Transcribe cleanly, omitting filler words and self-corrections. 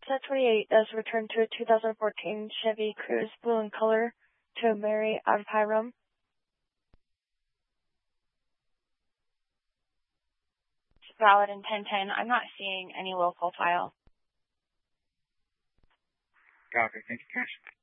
Set 28 does return to a 2014 Chevy Cruze blue in color to Mary out of Hiram. It's valid in 1010. I'm not seeing any local file. Copy. Thank you, Cash.